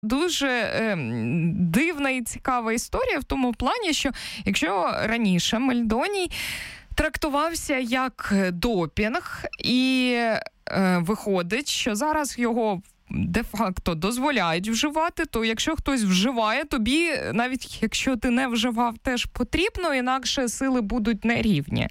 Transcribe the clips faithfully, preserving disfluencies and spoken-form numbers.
дуже е, дивна і цікава історія в тому плані, що якщо раніше Мельдоній трактувався як допінг, і е, виходить, що зараз його де-факто дозволяють вживати, то якщо хтось вживає, тобі, навіть якщо ти не вживав, теж потрібно, інакше сили будуть нерівні.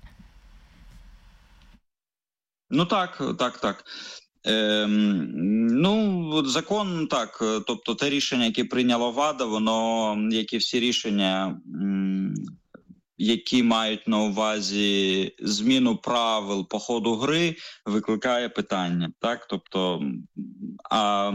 Ну так, так, так. Ем, ну, закон, так, тобто те рішення, яке прийняла ВАДА, воно, як і всі рішення, м, які мають на увазі зміну правил по ходу гри, викликає питання, так, тобто, а,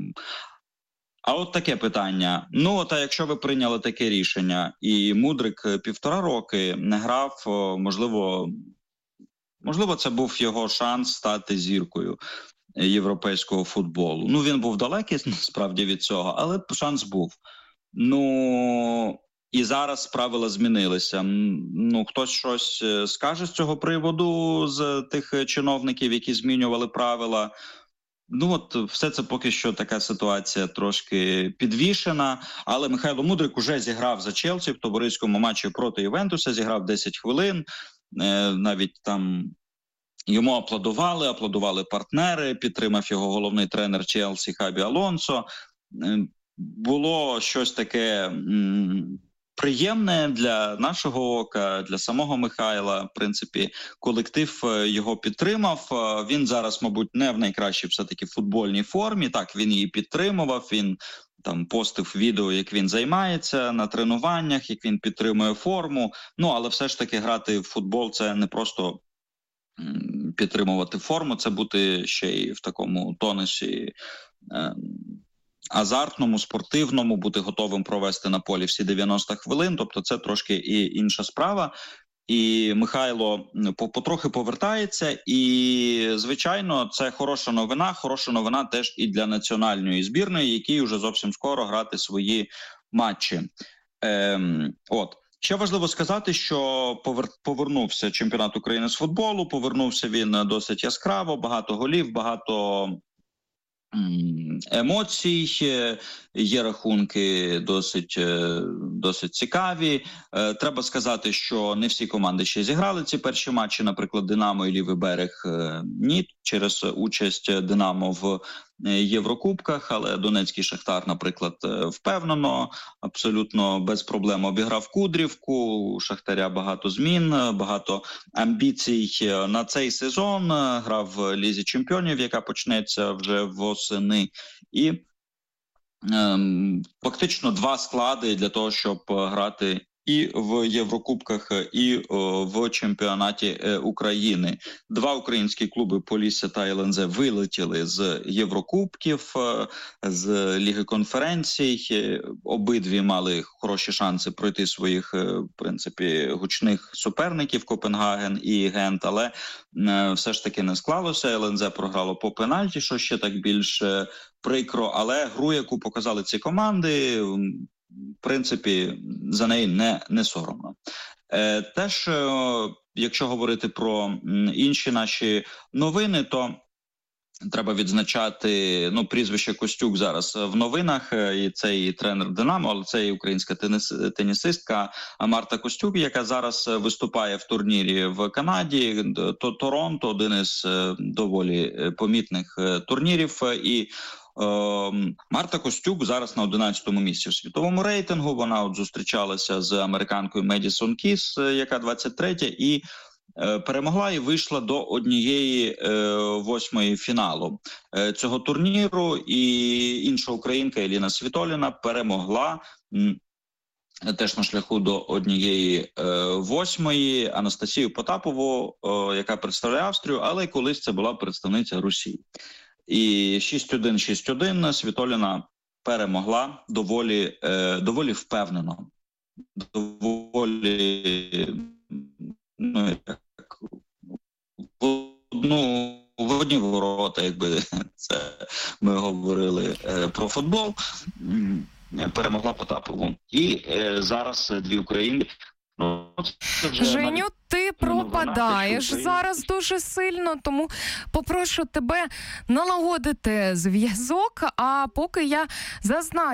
а от таке питання, ну, от а якщо ви прийняли таке рішення, і Мудрик півтора роки не грав, можливо, можливо, це був його шанс стати зіркою європейського футболу. Ну, він був далекий, насправді, від цього, але шанс був. Ну, і зараз правила змінилися. Ну, хтось щось скаже з цього приводу, з тих чиновників, які змінювали правила. Ну, от все це поки що така ситуація трошки підвішена, але Михайло Мудрик уже зіграв за Челсі в товариському матчі проти Ювентуса, зіграв десять хвилин, навіть там йому аплодували, аплодували партнери, підтримав його головний тренер Челсі Хабі Алонсо. Було щось таке м, приємне для нашого ока, для самого Михайла. В принципі, колектив його підтримав. Він зараз, мабуть, не в найкращій все-таки футбольній формі. Так, він її підтримував, він там постив відео, як він займається на тренуваннях, як він підтримує форму. Ну, але все ж таки грати в футбол – це не просто підтримувати форму, це бути ще й в такому тонусі е, азартному, спортивному, бути готовим провести на полі всі дев'яносто хвилин, тобто це трошки і інша справа. І Михайло потрохи повертається, і, звичайно, це хороша новина, хороша новина теж і для національної збірної, якій вже зовсім скоро грати свої матчі. Е, от. Ще важливо сказати, що повернувся чемпіонат України з футболу, повернувся він досить яскраво, багато голів, багато емоцій, є рахунки досить, досить цікаві. Треба сказати, що не всі команди ще зіграли ці перші матчі, наприклад, Динамо і Лівий берег ні, через участь Динамо в Єврокубках, але Донецький Шахтар, наприклад, впевнено, абсолютно без проблем обіграв Кудрівку, у Шахтаря багато змін, багато амбіцій на цей сезон, грав в Лізі Чемпіонів, яка почнеться вже восени, і ем, фактично два склади для того, щоб грати і в Єврокубках, і о, в чемпіонаті е, України. Два українські клуби Полісся та ел ен зет вилетіли з Єврокубків, е, з Ліги конференцій. Е, обидві мали хороші шанси пройти своїх, е, в принципі, гучних суперників Копенгаген і Гент, але е, все ж таки не склалося. ел ен зет програло по пенальті, що ще так більш е, прикро, але гру, яку показали ці команди, в принципі, за неї не, не соромно. Е, теж, е, якщо говорити про інші наші новини, то треба відзначати, ну, прізвище Костюк зараз в новинах, і це і тренер Динамо, але це і українська теніс, тенісистка Марта Костюк, яка зараз виступає в турнірі в Канаді, то Торонто, один із доволі помітних турнірів, і Марта Костюк зараз на одинадцятому місці в світовому рейтингу. Вона от зустрічалася з американкою Медісон Кіс, яка двадцять третя, і е, перемогла і вийшла до однієї е, восьмої фіналу е, цього турніру. І інша українка Еліна Світоліна перемогла м, теж на шляху до однієї е, восьмої Анастасію Потапову, е, яка представляє Австрію, але колись це була представниця Росії. І шість один, шість один Світоліна перемогла доволі, е, доволі впевнено. Доволі, ну, як, в, одну, в одні ворота, якби це ми говорили е, про футбол, перемогла Потапову. І е, зараз дві України. Ну, Женю, ти пропадаєш зараз дуже сильно, тому попрошу тебе налагодити зв'язок, а поки я зазначу,